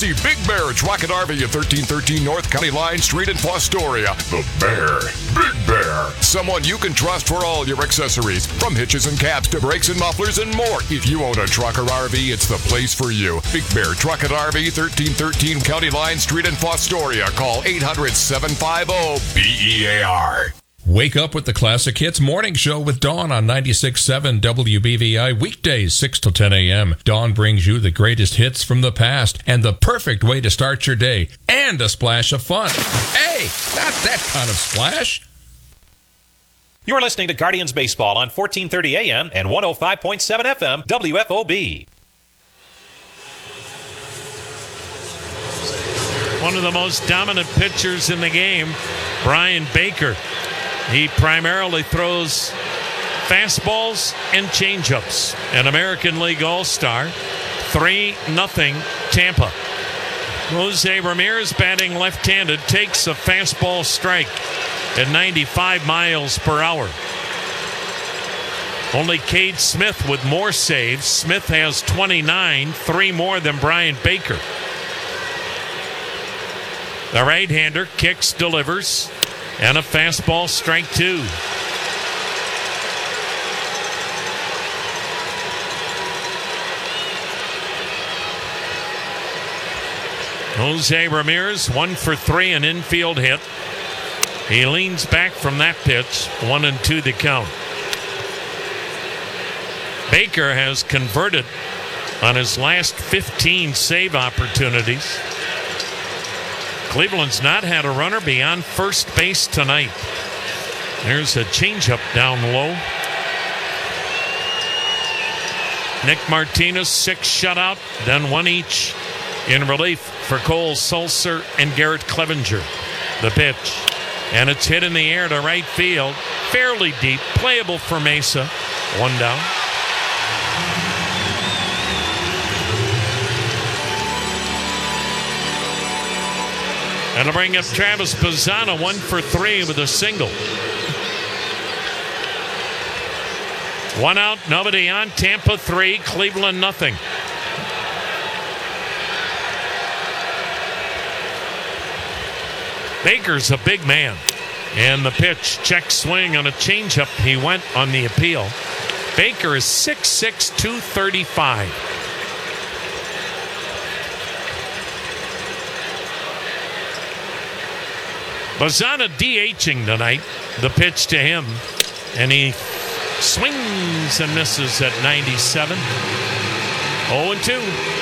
See Big Bear Truck and RV at 1313 North County Line Street in Fostoria. The Bear. Big Bear. Someone you can trust for all your accessories, from hitches and caps to brakes and mufflers and more. If you own a truck or RV, it's the place for you. Big Bear Truck and RV, 1313 County Line Street in Fostoria. Call 800-750-BEAR. Wake up with the Classic Hits Morning Show with Dawn on 96.7 WBVI. Weekdays 6 to 10 a.m. Dawn brings you the greatest hits from the past and the perfect way to start your day. And a splash of fun. Hey, not that kind of splash. You're listening to Guardians Baseball on 1430 AM and 105.7 FM WFOB. One of the most dominant pitchers in the game, Brian Baker. He primarily throws fastballs and changeups. An American League All-Star. 3-0 Tampa. Jose Ramirez, batting left-handed, takes a fastball strike at 95 miles per hour. Only Cade Smith with more saves. Smith has 29, 3 more than Brian Baker. The right-hander kicks, delivers, and a fastball, strike 2. Jose Ramirez, 1 for 3, an infield hit. He leans back from that pitch, 1-2 the count. Baker has converted on his last 15 save opportunities. Cleveland's not had a runner beyond first base tonight. There's a changeup down low. Nick Martinez, 6 shutout, then 1 each in relief for Cole Sulser and Garrett Clevenger. The pitch, and it's hit in the air to right field, fairly deep, playable for Mesa. 1 down. That'll bring up Travis Bazzana, 1 for 3 with a single. 1 out, nobody on. Tampa 3, Cleveland nothing. Baker's a big man. And the pitch, check swing on a changeup. He went on the appeal. Baker is 6'6", 235. Bazzana DHing tonight. The pitch to him, and he swings and misses at 97. 0-2.